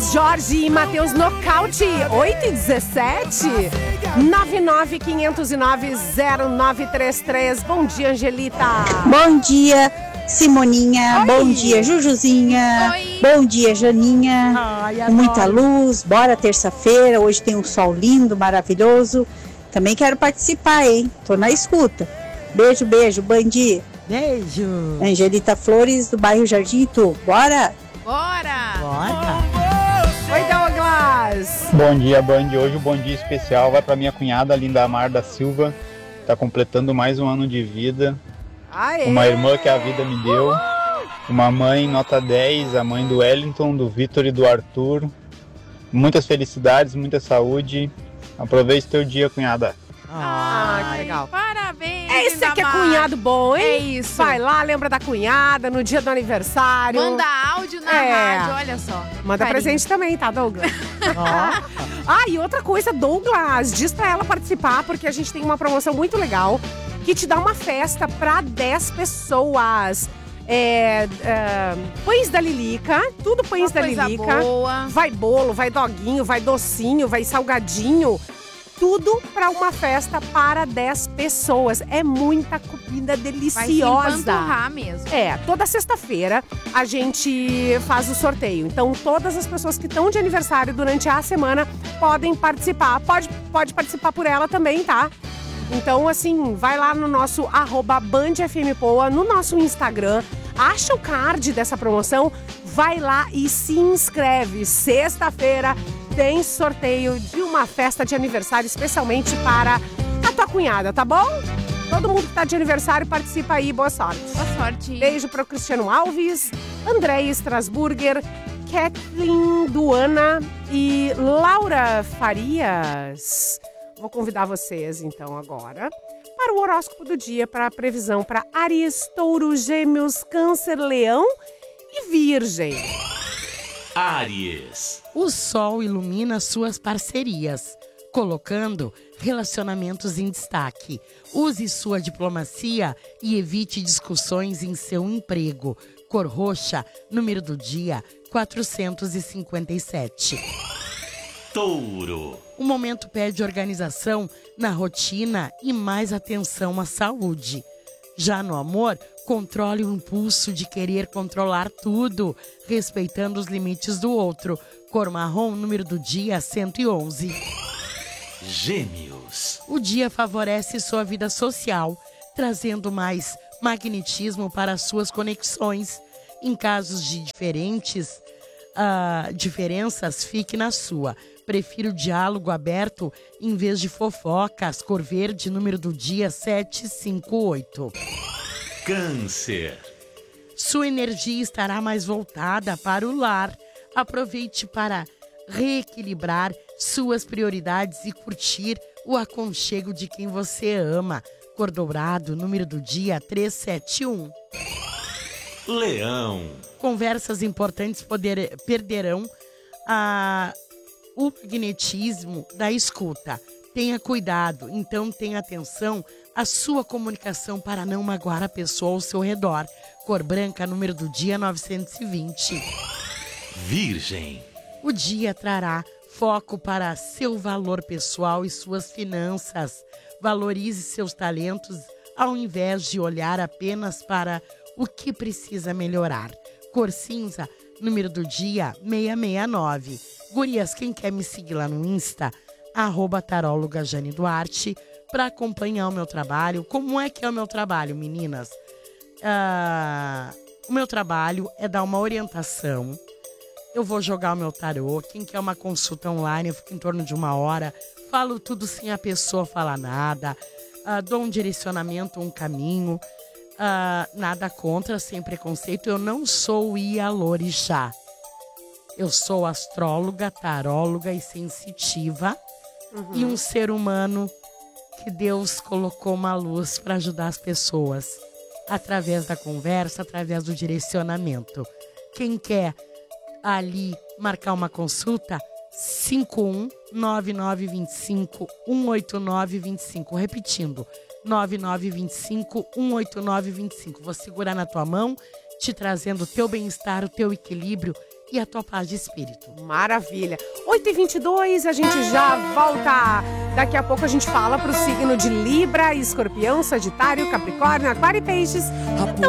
Matheus Jorge e Matheus Nocaute, 8h17, 995090933. Bom dia, Angelita. Bom dia, Simoninha. Oi. Bom dia, Jujuzinha. Oi. Bom dia, Janinha. Ai, Com muita adoro. luz. Bora terça-feira. Hoje tem um sol lindo, maravilhoso. Também quero participar, hein? Tô na escuta. Beijo, beijo, Bandi. Beijo. Angelita Flores, do bairro Jardim Itu. Bora? Bora! Bora. Oi, Douglas. Bom dia, Band. Hoje o bom dia especial vai para minha cunhada Lindamar da Silva. Tá completando mais um ano de vida. Aê. Uma irmã que a vida me deu. Uma mãe nota 10, a mãe do Wellington, do Vitor e do Arthur. Muitas felicidades, muita saúde. Aproveite teu dia, cunhada. Ah, que legal. Parabéns, É isso que é Lindamar. cunhado bom, hein? É isso. Vai lá, lembra da cunhada no dia do aniversário. Manda áudio na É. rádio, olha só. Manda Carinho. presente também, tá, Douglas? Ó. Ah, e outra coisa, Douglas, diz pra ela participar, porque a gente tem uma promoção muito legal que te dá uma festa pra 10 pessoas. Pães da Lilica, tudo pães Uma da coisa Lilica. boa. Vai bolo, vai doguinho, vai docinho, vai salgadinho. Tudo pra uma festa para 10 pessoas. É muita comida Vai se deliciosa. empanturrar mesmo. Toda sexta-feira a gente faz o sorteio. Então, todas as pessoas que estão de aniversário durante a semana podem participar. Pode participar por ela também, tá? Então, assim, vai lá no nosso @BandFMPoa, no nosso Instagram, acha o card dessa promoção, vai lá e se inscreve. Sexta-feira tem sorteio de uma festa de aniversário especialmente para a tua cunhada, tá bom? Todo mundo que tá de aniversário participa aí, boa sorte. Boa sorte. Beijo para o Cristiano Alves, Andréia Strasburger, Kathleen Duana e Laura Farias. Vou convidar vocês, então, agora para o horóscopo do dia, para a previsão para Áries, Touro, Gêmeos, Câncer, Leão e Virgem. Áries. O sol ilumina suas parcerias, colocando relacionamentos em destaque. Use sua diplomacia e evite discussões em seu emprego. Cor roxa, número do dia 457. Touro. O momento pede organização na rotina e mais atenção à saúde. Já no amor, controle o impulso de querer controlar tudo, respeitando os limites do outro. Cor marrom, número do dia 111. Gêmeos. O dia favorece sua vida social, trazendo mais magnetismo para suas conexões. Em casos de diferenças, fique na sua. Prefiro diálogo aberto em vez de fofocas. Cor verde, número do dia 758. Câncer. Sua energia estará mais voltada para o lar. Aproveite para reequilibrar suas prioridades e curtir o aconchego de quem você ama. Cor dourado, número do dia 371. Leão. Conversas importantes perderão o magnetismo da escuta. Tenha cuidado, então tenha atenção à sua comunicação para não magoar a pessoa ao seu redor. Cor branca, número do dia 920. Virgem. O dia trará foco para seu valor pessoal e suas finanças. Valorize seus talentos ao invés de olhar apenas para o que precisa melhorar. Cor cinza, número do dia 669. Gurias, quem quer me seguir lá no Insta, @taróloga Jane Duarte, para acompanhar o meu trabalho. Como é que é o meu trabalho, meninas? O meu trabalho é dar uma orientação. Eu vou jogar o meu tarô. Quem quer uma consulta online, eu fico em torno de 1 hora. Falo tudo sem a pessoa falar nada. Dou um direcionamento, um caminho. Nada contra, sem preconceito. Eu não sou Ialorixá. Eu sou astróloga, taróloga e sensitiva. E um ser humano que Deus colocou uma luz para ajudar as pessoas. Através da conversa, através do direcionamento. Quem quer ali marcar uma consulta, 51-9925-18925. Repetindo, 9925-18925. Vou segurar na tua mão, te trazendo o teu bem-estar, o teu equilíbrio e a tua paz de espírito. Maravilha. 8h22, a gente já volta. Daqui a pouco a gente fala pro signo de Libra, Escorpião, Sagitário, Capricórnio, Aquário e Peixes.